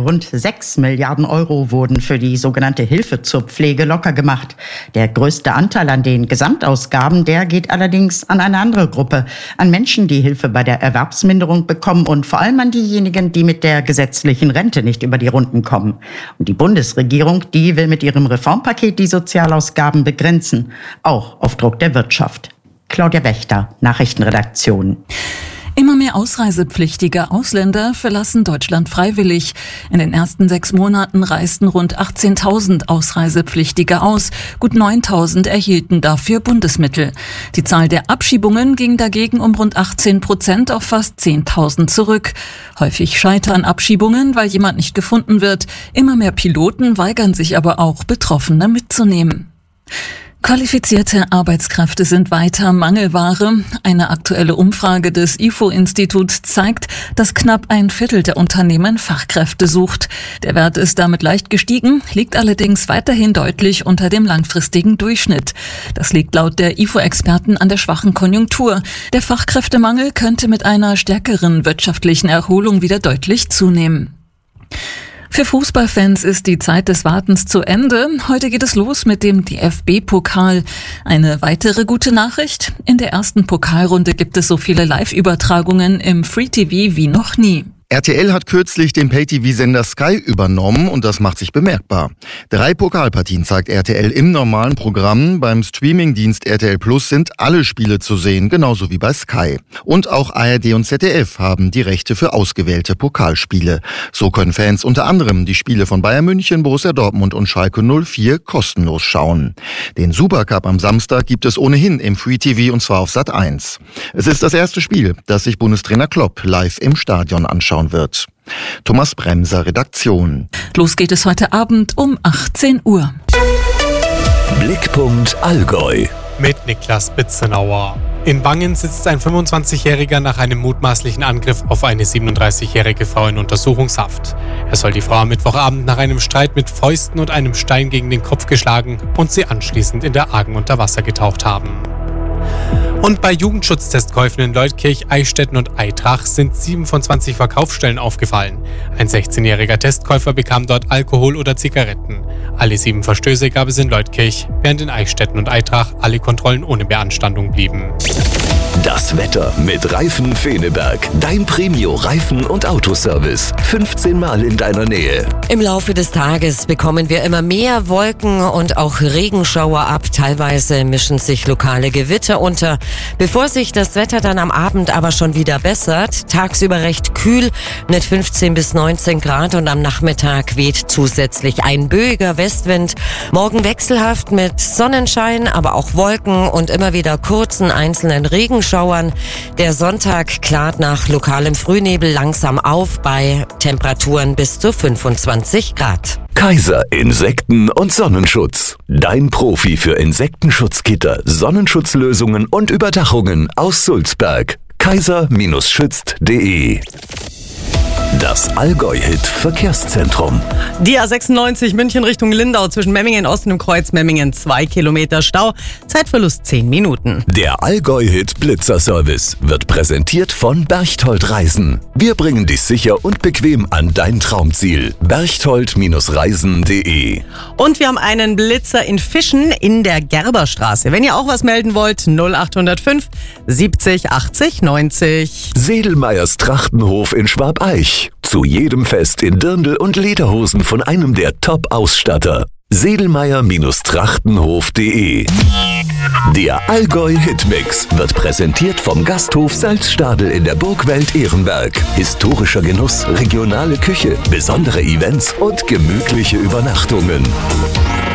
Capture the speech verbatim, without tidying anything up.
Rund sechs Milliarden Euro wurden für die sogenannte Hilfe zur Pflege locker gemacht. Der größte Anteil an den Gesamtausgaben, der geht allerdings an eine andere Gruppe. An Menschen, die Hilfe bei der Erwerbsminderung bekommen und vor allem an diejenigen, die mit der gesetzlichen Rente nicht über die Runden kommen. Und die Bundesregierung, die will mit ihrem Reformpaket die Sozialausgaben begrenzen, auch auf Druck der Wirtschaft. Claudia Wächter, Nachrichtenredaktion. Immer mehr ausreisepflichtige Ausländer verlassen Deutschland freiwillig. In den ersten sechs Monaten reisten rund achtzehntausend Ausreisepflichtige aus. Gut neuntausend erhielten dafür Bundesmittel. Die Zahl der Abschiebungen ging dagegen um rund achtzehn Prozent auf fast zehntausend zurück. Häufig scheitern Abschiebungen, weil jemand nicht gefunden wird. Immer mehr Piloten weigern sich aber auch, Betroffene mitzunehmen. Qualifizierte Arbeitskräfte sind weiter Mangelware. Eine aktuelle Umfrage des I F O-Instituts zeigt, dass knapp ein Viertel der Unternehmen Fachkräfte sucht. Der Wert ist damit leicht gestiegen, liegt allerdings weiterhin deutlich unter dem langfristigen Durchschnitt. Das liegt laut der I F O-Experten an der schwachen Konjunktur. Der Fachkräftemangel könnte mit einer stärkeren wirtschaftlichen Erholung wieder deutlich zunehmen. Für Fußballfans ist die Zeit des Wartens zu Ende. Heute geht es los mit dem D F B-Pokal. Eine weitere gute Nachricht: In der ersten Pokalrunde gibt es so viele Live-Übertragungen im Free-T V wie noch nie. R T L hat kürzlich den Pay-T V-Sender Sky übernommen und das macht sich bemerkbar. Drei Pokalpartien zeigt R T L im normalen Programm. Beim Streamingdienst R T L Plus sind alle Spiele zu sehen, genauso wie bei Sky. Und auch A R D und Z D F haben die Rechte für ausgewählte Pokalspiele. So können Fans unter anderem die Spiele von Bayern München, Borussia Dortmund und Schalke null vier kostenlos schauen. Den Supercup am Samstag gibt es ohnehin im Free-T V und zwar auf Sat eins. Es ist das erste Spiel, das sich Bundestrainer Klopp live im Stadion anschaut wird. Thomas Bremser, Redaktion. Los geht es heute Abend um achtzehn Uhr. Blickpunkt Allgäu. Mit Niklas Bitzenauer. In Wangen sitzt ein fünfundzwanzigjähriger nach einem mutmaßlichen Angriff auf eine siebenunddreißigjährige Frau in Untersuchungshaft. Er soll die Frau am Mittwochabend nach einem Streit mit Fäusten und einem Stein gegen den Kopf geschlagen und sie anschließend in der Argen unter Wasser getaucht haben. Und bei Jugendschutztestkäufen in Leutkirch, Eichstätten und Aitrach sind sieben von zwanzig Verkaufsstellen aufgefallen. Ein sechzehnjähriger Testkäufer bekam dort Alkohol oder Zigaretten. Alle sieben Verstöße gab es in Leutkirch, während in Eichstätten und Aitrach alle Kontrollen ohne Beanstandung blieben. Das Wetter mit Reifen Feneberg. Dein Premio-Reifen- und Autoservice. fünfzehn Mal in deiner Nähe. Im Laufe des Tages bekommen wir immer mehr Wolken und auch Regenschauer ab. Teilweise mischen sich lokale Gewitter unter. Bevor sich das Wetter dann am Abend aber schon wieder bessert, tagsüber recht kühl mit fünfzehn bis neunzehn Grad und am Nachmittag weht zusätzlich ein böiger Westwind. Morgen wechselhaft mit Sonnenschein, aber auch Wolken und immer wieder kurzen einzelnen Regenschauern. Der Sonntag klart nach lokalem Frühnebel langsam auf bei Temperaturen bis zu fünfundzwanzig Grad. Kaiser Insekten- und Sonnenschutz. Dein Profi für Insektenschutzgitter, Sonnenschutzlösungen und Überdachungen aus Sulzberg. kaiser schützt punkt de. Das Allgäu-Hit-Verkehrszentrum. Die A sechsundneunzig München Richtung Lindau zwischen Memmingen Osten und Kreuz Memmingen zwei Kilometer Stau. Zeitverlust zehn Minuten. Der Allgäu-Hit-Blitzer-Service wird präsentiert von Berchtold Reisen. Wir bringen dich sicher und bequem an dein Traumziel. berchtold Reisen punkt de. Und wir haben einen Blitzer in Fischen in der Gerberstraße. Wenn ihr auch was melden wollt, null acht null fünf siebzig achtzig neunzig. Sedelmeyers Trachtenhof in Schwabeich. Zu jedem Fest in Dirndl und Lederhosen von einem der Top-Ausstatter. sedelmeyer Trachtenhof punkt de. Der Allgäu-Hitmix wird präsentiert vom Gasthof Salzstadel in der Burgwelt Ehrenberg. Historischer Genuss, regionale Küche, besondere Events und gemütliche Übernachtungen.